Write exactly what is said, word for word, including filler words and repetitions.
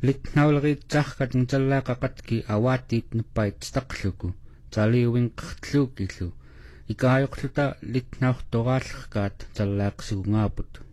litnauleriitsarkat nutallaaqaqatki awaatiit nuppait staqluku taliuwin qertluukillu ikaajoqluta litnaurtoraallerkaat tallaaqsugungaaput